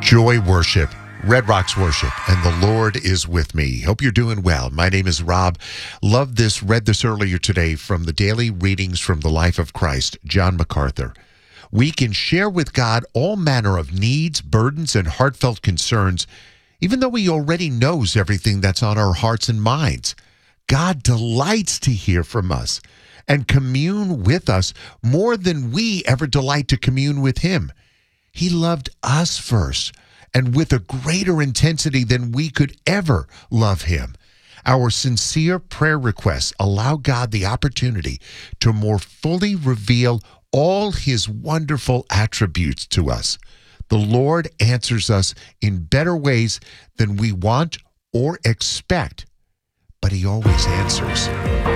Joy Worship, Red Rocks Worship, and the Lord is with me. Hope you're doing well. My name is Rob. Read this earlier today from the Daily Readings from the Life of Christ, John MacArthur. We can share with God all manner of needs, burdens, and heartfelt concerns, even though He already knows everything that's on our hearts and minds. God delights to hear from us and commune with us more than we ever delight to commune with Him. He loved us first and with a greater intensity than we could ever love Him. Our sincere prayer requests allow God the opportunity to more fully reveal all His wonderful attributes to us. The Lord answers us in better ways than we want or expect, but He always answers.